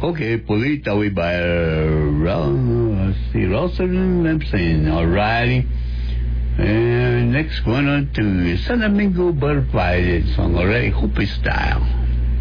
Okay, Polita, we by Ralston Lemson. Alrighty. And next one on to San Domingo Butterfly song, already, Hoopy Style.